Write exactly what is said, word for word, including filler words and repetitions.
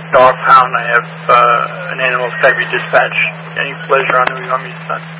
Dog Pound. I have uh, an animal integrity dispatch. Any pleasure on who you want me to send?